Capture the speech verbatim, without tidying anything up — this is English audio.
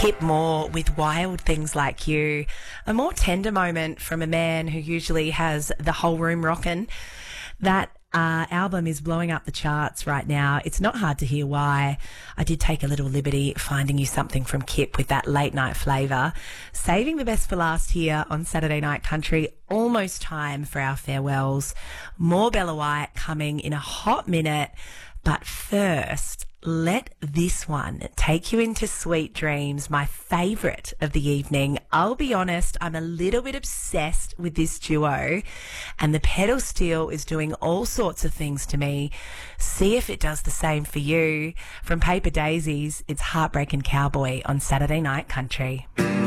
Kip Moore with Wild Things Like You. A more tender moment from a man who usually has the whole room rocking. That uh, album is blowing up the charts right now. It's not hard to hear why. I did take a little liberty finding you something from Kip with that late night flavour. Saving the best for last here on Saturday Night Country. Almost time for our farewells. More Bella White coming in a hot minute. But first, let this one take you into Sweet Dreams, my favourite of the evening. I'll be honest, I'm a little bit obsessed with this duo, and the pedal steel is doing all sorts of things to me. See if it does the same for you. From Paper Daisies, it's Heartbreaking Cowboy on Saturday Night Country.